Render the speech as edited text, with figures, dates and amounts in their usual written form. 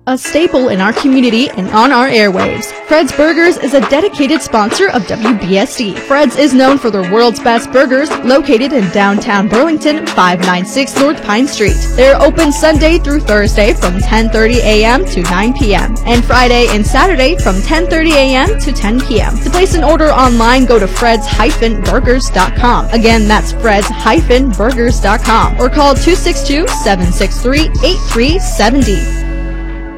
a staple in our community and on our airwaves. Fred's Burgers is a dedicated sponsor of WBSD. Fred's is known for their world's best burgers, located in downtown Burlington, 596 North Pine Street. They're open Sunday through Thursday from 10:30 a.m. to 9 p.m. and Friday and Saturday from 10:30 a.m. to 10 p.m. To place an order online, go to freds-burgers.com. Again, that's freds-burgers.com or call 262-763-8370.